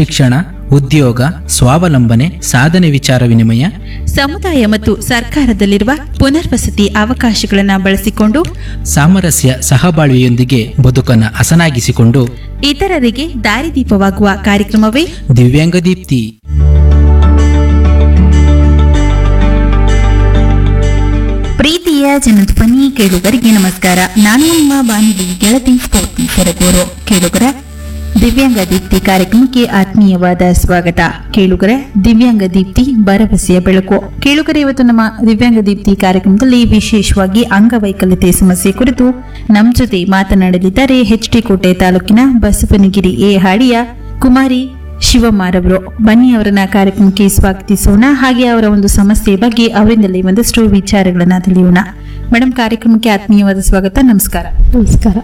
ಶಿಕ್ಷಣ, ಉದ್ಯೋಗ, ಸ್ವಾವಲಂಬನೆ, ಸಾಧನೆ ವಿಚಾರ ವಿನಿಮಯ, ಸಮುದಾಯ ಮತ್ತು ಸರ್ಕಾರದಲ್ಲಿರುವ ಪುನರ್ವಸತಿ ಅವಕಾಶಗಳನ್ನು ಬಳಸಿಕೊಂಡು ಸಾಮರಸ್ಯ ಸಹಬಾಳ್ವೆಯೊಂದಿಗೆ ಬದುಕನ್ನು ಹಸನಾಗಿಸಿಕೊಂಡು ಇತರರಿಗೆ ದಾರಿದೀಪವಾಗುವ ಕಾರ್ಯಕ್ರಮವೇ ದಿವ್ಯಾಂಗ ದೀಪ್ತಿ. ಪ್ರೀತಿಯ ಜನಧ್ವನಿ ಕೇಳುಗರಿಗೆ ನಮಸ್ಕಾರ. ನಾನು ನಿಮ್ಮ ಬಾನುಲಿ ಗೆಳತಿ ಸ್ಫೂರ್ತಿ ಸರಗೂರು. ಕೇಳುಗರ ದಿವ್ಯಾಂಗ ದೀಪ್ತಿ ಕಾರ್ಯಕ್ರಮಕ್ಕೆ ಆತ್ಮೀಯವಾದ ಸ್ವಾಗತ. ಕೇಳುಗರ ದಿವ್ಯಾಂಗ ದೀಪ್ತಿ ಭರವಸೆಯ ಬೆಳಕು. ಕೇಳುಗರ ಇವತ್ತು ನಮ್ಮ ದಿವ್ಯಾಂಗ ದೀಪ್ತಿ ಕಾರ್ಯಕ್ರಮದಲ್ಲಿ ವಿಶೇಷವಾಗಿ ಅಂಗವೈಕಲ್ಯತೆ ಸಮಸ್ಯೆ ಕುರಿತು ನಮ್ಮ ಜೊತೆ ಮಾತನಾಡಲಿದ್ದಾರೆ HT ಕೋಟೆ ತಾಲೂಕಿನ ಬಸವನಗಿರಿ ಎ ಹಾಡಿಯ ಕುಮಾರಿ ಶಿವಮ್ಮರವರು. ಬನ್ನಿ ಅವರನ್ನ ಕಾರ್ಯಕ್ರಮಕ್ಕೆ ಸ್ವಾಗತಿಸೋಣ. ಹಾಗೆ ಅವರ ಒಂದು ಸಮಸ್ಯೆ ಬಗ್ಗೆ ಅವರಿಂದಲೇ ಒಂದಷ್ಟು ವಿಚಾರಗಳನ್ನ ತಿಳಿಯೋಣ. ಮೇಡಮ್, ಕಾರ್ಯಕ್ರಮಕ್ಕೆ ಆತ್ಮೀಯವಾದ ಸ್ವಾಗತ. ನಮಸ್ಕಾರ. ನಮಸ್ಕಾರ.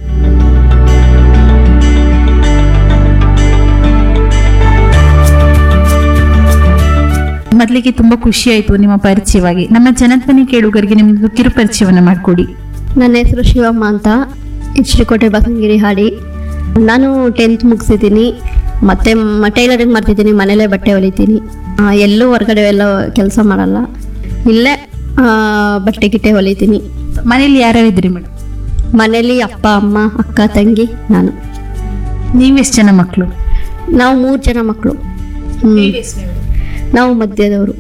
ಮೊದಲಿಗೆ ತುಂಬಾ ಖುಷಿ ಆಯ್ತು ನಿಮ್ಮ ಪರಿಚಯವಾಗಿ. ನಮ್ಮ ಜನಧ್ವನಿ ಕೇಳುಗರಿಗೆ ನಿಮ್ದು ಕಿರು ಪರಿಚಯವನ್ನ ಮಾಡಿಕೊಡಿ. ನನ್ನ ಹೆಸರು ಶಿವಮ್ಮ ಅಂತ, HT ಕೋಟೆ ಬಸವನಗಿರಿ ಹಾಡಿ. ನಾನು 10th ಮುಗಿಸಿದ್ದೀನಿ. ಮತ್ತೆ ಟೈಲರಿಂಗ್ ಮಾಡ್ತಿದ್ದೀನಿ, ಮನೇಲೇ ಬಟ್ಟೆ ಹೊಲಿತೀನಿ. ಎಲ್ಲೂ ಹೊರಗಡೆ ಎಲ್ಲ ಕೆಲಸ ಮಾಡಲ್ಲ, ಇಲ್ಲೇ ಬಟ್ಟೆ ಗಿಟ್ಟೆ ಹೊಲಿತೀನಿ. ಮನೇಲಿ ಯಾರ್ಯಾರು ಇದ್ರಿ ಮೇಡಮ್? ಮನೇಲಿ ಅಪ್ಪ, ಅಮ್ಮ, ಅಕ್ಕ, ತಂಗಿ, ನಾನು. ನೀವೆಷ್ಟು ಜನ ಮಕ್ಕಳು? ನಾವು 3 ಜನ ಮಕ್ಕಳು. ನಾವು ಮಧ್ಯದವರು,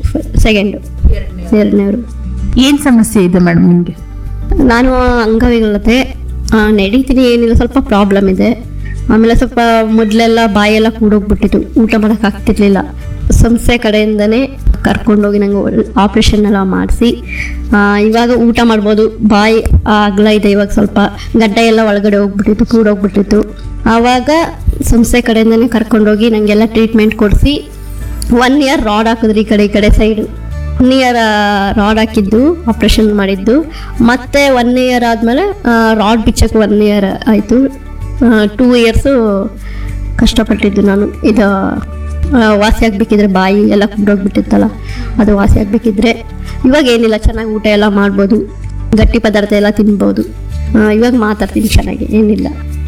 ಎರಡನೇವರು. ಏನ್ ಸಮಸ್ಯೆ ಇದೆ ಮೇಡಮ್ ನಿಮ್ಗೆ? ನಾನು ಅಂಗವಿಕಲತೆ, ನಡೀತೀನಿ, ಏನಿಲ್ಲ, ಸ್ವಲ್ಪ ಪ್ರಾಬ್ಲಮ್ ಇದೆ. ಆಮೇಲೆ ಸ್ವಲ್ಪ ಮೊದಲೆಲ್ಲ ಬಾಯೆಲ್ಲ ಕೂಡೋಗ್ಬಿಟ್ಟಿತ್ತು, ಊಟ ಮಾಡೋಕೆ ಆಗ್ತಿರ್ಲಿಲ್ಲ. ಸಂಸ್ಥೆ ಕಡೆಯಿಂದನೇ ಕರ್ಕೊಂಡೋಗಿ ನಂಗೆ ಆಪ್ರೇಷನ್ ಎಲ್ಲ ಮಾಡಿಸಿ ಇವಾಗ ಊಟ ಮಾಡ್ಬೋದು. ಬಾಯಿ ಅಗಲ ಇದೆ, ಇವಾಗ ಸ್ವಲ್ಪ ಗಡ್ಡ ಎಲ್ಲ ಒಳಗಡೆ ಹೋಗ್ಬಿಟ್ಟಿತ್ತು, ಕೂಡೋಗ್ಬಿಟ್ಟಿತ್ತು. ಆವಾಗ ಸಂಸ್ಥೆ ಕಡೆಯಿಂದನೇ ಕರ್ಕೊಂಡೋಗಿ ನನಗೆಲ್ಲ ಟ್ರೀಟ್ಮೆಂಟ್ ಕೊಡಿಸಿ 1 ಇಯರ್ ರಾಡ್ ಹಾಕಿದ್ರಿ ಈ ಕಡೆ ಸೈಡು. 1 ಇಯರ್ ರಾಡ್ ಹಾಕಿದ್ದು, ಆಪ್ರೇಷನ್ ಮಾಡಿದ್ದು. ಮತ್ತೆ 1 ಇಯರ್ ಆದಮೇಲೆ ರಾಡ್ ಬಿಚ್ಚಕ್ಕೆ 1 ಇಯರ್ ಆಯಿತು. 2 ಇಯರ್ಸು ಕಷ್ಟಪಟ್ಟಿದ್ದು ನಾನು. ಇದು ವಾಸಿ ಆಗಬೇಕಿದ್ರೆ, ಬಾಯಿ ಎಲ್ಲ ಕುಂಡೋಗ್ಬಿಟ್ಟಿತ್ತಲ್ಲ, ಅದು ವಾಸಿ ಆಗಬೇಕಿದ್ರೆ. ಇವಾಗ ಏನಿಲ್ಲ, ಚೆನ್ನಾಗಿ ಊಟ ಎಲ್ಲ ಮಾಡ್ಬೋದು, ಗಟ್ಟಿ ಪದಾರ್ಥ ಎಲ್ಲ ತಿನ್ಬೋದು. ಇವಾಗ ಮಾತಾಡ್ತೀನಿ ಚೆನ್ನಾಗಿ, ಏನಿಲ್ಲ.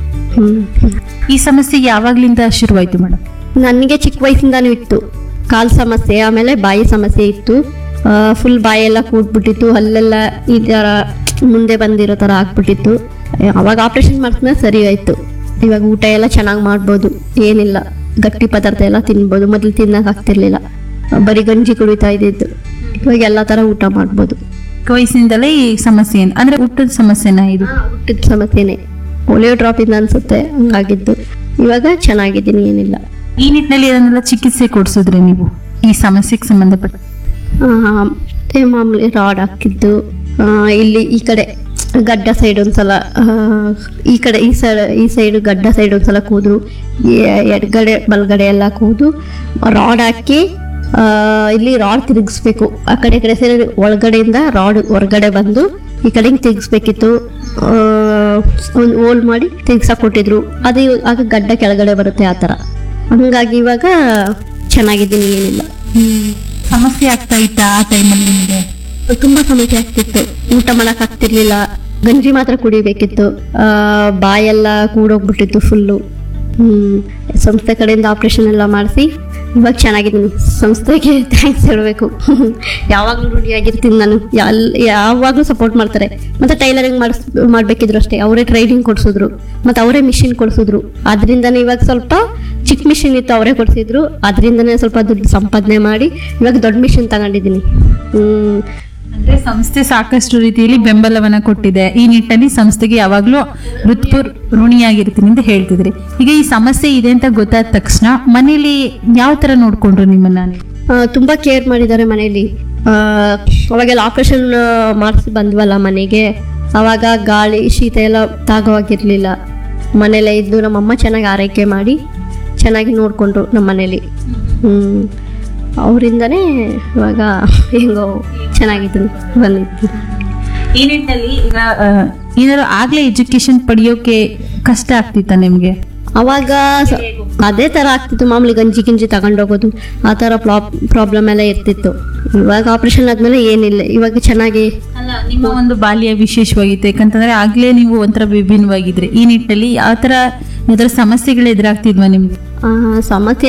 ಈ ಸಮಸ್ಯೆ ಯಾವಾಗ್ಲಿಂದ ಶುರುವಾಯ್ತು ಮೇಡಮ್? ನನಗೆ ಚಿಕ್ಕ ವಯಸ್ಸಿಂದಾನು ಇತ್ತು ಕಾಲು ಸಮಸ್ಯೆ, ಆಮೇಲೆ ಬಾಯಿ ಸಮಸ್ಯೆ ಇತ್ತು. ಫುಲ್ ಬಾಯೆಲ್ಲ ಕೂಡ್ಬಿಟ್ಟಿತ್ತು, ಅಲ್ಲೆಲ್ಲ ಈ ಥರ ಮುಂದೆ ಬಂದಿರೋ ಥರ ಆಗ್ಬಿಟ್ಟಿತ್ತು. ಅವಾಗ ಆಪ್ರೇಷನ್ ಮಾಡಿದ್ಮೇಲೆ ಸರಿ ಆಯಿತು. ಇವಾಗ ಊಟ ಎಲ್ಲ ಚೆನ್ನಾಗಿ ಮಾಡ್ಬೋದು, ಏನಿಲ್ಲ, ಗಟ್ಟಿ ಪದಾರ್ಥ ಎಲ್ಲ ತಿನ್ಬೋದು. ಮೊದಲು ತಿನ್ನಕ್ಕೆ ಆಗ್ತಿರ್ಲಿಲ್ಲ, ಬರೀ ಗಂಜಿ ಕುಡಿತಾ ಇದ್ದಿದ್ದು. ಇವಾಗ ಎಲ್ಲ ಥರ ಊಟ ಮಾಡ್ಬೋದು. ವಯಸ್ಸಿನಿಂದಲೇ ಈ ಸಮಸ್ಯೆ ಅಂದ್ರೆ ಹುಟ್ಟದ ಸಮಸ್ಯೆನ? ಇದು ಹುಟ್ಟಿದ ಸಮಸ್ಯೆನೇ, ಪೋಲಿಯೋ ಡ್ರಾಪಿಂದ ಅನ್ಸುತ್ತೆ, ಹಂಗಾಗಿದ್ದು. ಇವಾಗ ಚೆನ್ನಾಗಿದ್ದೀನಿ, ಏನಿಲ್ಲ. ಈ ನಿಟ್ಟಿನಲ್ಲಿ ಅದನ್ನೆಲ್ಲ ಚಿಕಿತ್ಸೆ ಕೊಡಿಸಿದ್ರಿ ನೀವು ಈ ಸಮಸ್ಯೆಗೆ ಸಂಬಂಧಪಟ್ಟ? ಮಾಮೂಲಿ ರಾಡ್ ಹಾಕಿದ್ದು, ಇಲ್ಲಿ ಈ ಕಡೆ ಗಡ್ಡ ಸೈಡ್ ಒಂದ್ಸಲ, ಈ ಕಡೆ ಈ ಸೈಡ್ ಗಡ್ಡ ಸೈಡ್ ಒಂದ್ಸಲ ಕೂದು, ಎಡಗಡೆ ಬಲಗಡೆ ಎಲ್ಲ ಕೂದು ರಾಡ್ ಹಾಕಿ ಇಲ್ಲಿ ರಾಡ್ ತಿರುಗಿಸ್ಬೇಕು. ಆ ಕಡೆ ಸೈಡ್ ಒಳಗಡೆಯಿಂದ ರಾಡ್ ಹೊರಗಡೆ ಬಂದು ಈ ಕಡೆ ತಿರುಗಿಸ್ಬೇಕಿತ್ತು. ಒಂದು ಹೋಲ್ ಮಾಡಿ ತಿರುಗ್ಸಕ್ಕೆ ಕೊಟ್ಟಿದ್ರು. ಅದು ಆಗ ಗಡ್ಡ ಕೆಳಗಡೆ ಬರುತ್ತೆ, ಆ ಥರ. ಹಂಗಾಗಿ ಇವಾಗ ಚೆನ್ನಾಗಿದ್ದೀನಿ, ಏನಿಲ್ಲ. ಸಮಸ್ಯೆ ಆಗ್ತಾ ಇತ್ತಾ ಆ ಟೈಮಲ್ಲಿ ನಿಮಗೆ? ತುಂಬಾ ಸಮಸ್ಯೆ ಆಗ್ತಿತ್ತು, ಊಟ ಮಾಡಕ್ ಆಗ್ತಿರ್ಲಿಲ್ಲ, ಗಂಜಿ ಮಾತ್ರ ಕುಡಿಬೇಕಿತ್ತು. ಬಾಯೆಲ್ಲ ಕೂಡೋಗ್ಬಿಟ್ಟಿತ್ತು ಫುಲ್ಲು. ಸಂಸ್ಥೆ ಕಡೆಯಿಂದ ಆಪ್ರೇಷನ್ ಎಲ್ಲ ಮಾಡಿಸಿ ಇವಾಗ ಚೆನ್ನಾಗಿದ್ದೀನಿ. ಸಂಸ್ಥೆಗೆ ಥ್ಯಾಂಕ್ಸ್ ಹೇಳಬೇಕು. ಯಾವಾಗಲೂ ರೂಢಿಯಾಗಿರ್ತೀನಿ ನಾನು, ಯಾವಾಗಲೂ ಸಪೋರ್ಟ್ ಮಾಡ್ತಾರೆ. ಮತ್ತು ಟೈಲರಿಂಗ್ ಮಾಡಬೇಕಿದ್ರು ಅಷ್ಟೇ, ಅವರೇ ಟ್ರೈನಿಂಗ್ ಕೊಡಿಸಿದ್ರು, ಮತ್ತು ಅವರೇ ಮಿಷಿನ್ ಕೊಡಿಸಿದ್ರು. ಅದರಿಂದನೇ ಇವಾಗ ಸ್ವಲ್ಪ ಚಿಕ್ಕ ಮಿಷಿನ್ ಇತ್ತು, ಅವರೇ ಕೊಡಿಸಿದ್ರು. ಅದರಿಂದನೇ ಸ್ವಲ್ಪ ದುಡ್ಡು ಸಂಪಾದನೆ ಮಾಡಿ ಇವಾಗ ದೊಡ್ಡ ಮಿಷಿನ್ ತಗೊಂಡಿದ್ದೀನಿ. ಅಂದ್ರೆ ಸಂಸ್ಥೆ ಸಾಕಷ್ಟು ರೀತಿಯಲ್ಲಿ ಬೆಂಬಲವನ್ನ ಕೊಟ್ಟಿದೆ. ಈ ನಿಟ್ಟಿನಲ್ಲಿ ಸಂಸ್ಥೆಗೆ ಯಾವಾಗ್ಲೂ ಹೃತ್ಪೂರ್ ಋಣಿಯಾಗಿರ್ತೀನಿ ಅಂತ ಹೇಳ್ತಿದ್ರಿ. ಈಗ ಈ ಸಮಸ್ಯೆ ಇದೆ ಅಂತ ಗೊತ್ತಾದ ತಕ್ಷಣ ಮನೇಲಿ ಯಾವ ತರ ನೋಡ್ಕೊಂಡ್ರು ನಿಮ್ಮನ್ನ? ತುಂಬಾ ಕೇರ್ ಮಾಡಿದ್ದಾರೆ ಮನೇಲಿ. ಅವಾಗೆಲ್ಲ ಆಪರೇಷನ್ ಮಾಡಿಸಿ ಬಂದ್ವಲ್ಲ ಮನೆಗೆ, ಅವಾಗ ಗಾಳಿ ಶೀತ ಎಲ್ಲ ತಾಗವಾಗಿರ್ಲಿಲ್ಲ. ಮನೇಲೇ ಇದ್ದು ನಮ್ಮಮ್ಮ ಚೆನ್ನಾಗಿ ಆರೈಕೆ ಮಾಡಿ ಚೆನ್ನಾಗಿ ನೋಡ್ಕೊಂಡ್ರು ನಮ್ಮ ಮನೇಲಿ. ಅವರಿಂದನೇ ಇವಾಗ ಹೆಂಗೋ ಚೆನ್ನಾಗಿದ್ದು ಬಂದಿದ್ದು. ಈ ನಿಟ್ಟಿನಲ್ಲಿ ಈಗ ಏನಾದ್ರು ಆಗ್ಲೇ ಎಜುಕೇಶನ್ ಪಡೆಯೋಕೆ ಕಷ್ಟ ಆಗ್ತಿತ್ತ ನಿಮ್ಗೆ? ಅವಾಗ ಅದೇ ಥರ ಆಗ್ತಿತ್ತು, ಮಾಮೂಲಿ ಗಂಜಿ ತಗೊಂಡೋಗೋದು, ಆ ಥರ ಪ್ರಾಬ್ಲಮ್ ಎಲ್ಲ ಇರ್ತಿತ್ತು. ಇವಾಗ ಆಪರೇಷನ್ ಆದ್ಮೇಲೆ ಏನಿಲ್ಲ, ಇವಾಗ ಚೆನ್ನಾಗಿ. ಅಲ್ಲ, ನಿಮ್ಮ ಒಂದು ಬಾಲ್ಯ ವಿಶೇಷವಾಗಿತ್ತು, ಯಾಕಂತಂದ್ರೆ ಆಗ್ಲೇ ನೀವು ಒಂಥರ ವಿಭಿನ್ನವಾಗಿದ್ರಿ. ಈ ನಿಟ್ಟಿನಲ್ಲಿ ಯಾವ ತರ ಸಮಸ್ಯೆಗಳು ಎದುರಾಗ್ತಿದ್ವಾ ನಿಮ್ಗೆ? ಸಮಸ್ಯೆ